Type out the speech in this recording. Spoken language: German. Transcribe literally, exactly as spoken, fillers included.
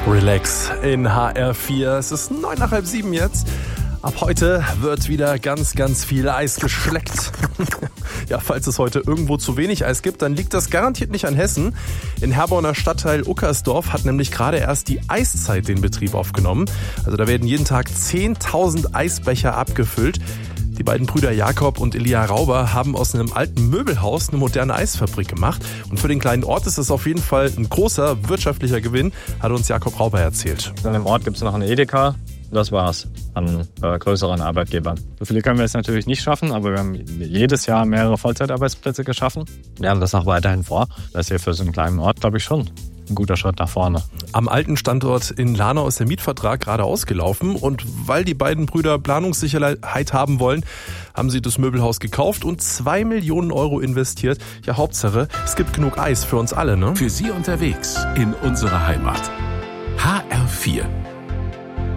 Relax in H R vier. Es ist neun nach halb sieben jetzt. Ab heute wird wieder ganz, ganz viel Eis geschleckt. Ja, falls es heute irgendwo zu wenig Eis gibt, dann liegt das garantiert nicht an Hessen. In Herborner Stadtteil Uckersdorf hat nämlich gerade erst die Eiszeit den Betrieb aufgenommen. Also da werden jeden Tag zehntausend Eisbecher abgefüllt. Die beiden Brüder Jakob und Elia Rauber haben aus einem alten Möbelhaus eine moderne Eisfabrik gemacht. Und für den kleinen Ort ist es auf jeden Fall ein großer wirtschaftlicher Gewinn, hat uns Jakob Rauber erzählt. In dem Ort gibt es noch eine Edeka. Das war's an äh, größeren Arbeitgebern. So viele können wir jetzt natürlich nicht schaffen, aber wir haben jedes Jahr mehrere Vollzeitarbeitsplätze geschaffen. Wir haben das auch weiterhin vor. Das ist hier für so einen kleinen Ort, glaube ich, schon ein guter Schritt nach vorne. Am alten Standort in Lahnau ist der Mietvertrag gerade ausgelaufen und weil die beiden Brüder Planungssicherheit haben wollen, haben sie das Möbelhaus gekauft und zwei Millionen Euro investiert. Ja, Hauptsache, es gibt genug Eis für uns alle, ne? Für Sie unterwegs in unserer Heimat. H R vier